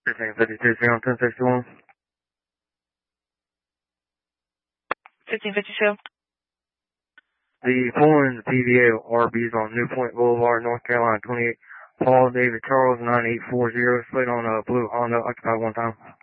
1552, on 1061. 1552. The following PVA RBs on New Point Boulevard, North Carolina, 28. Paul David Charles, 9840, slate on a blue Honda, occupied one time.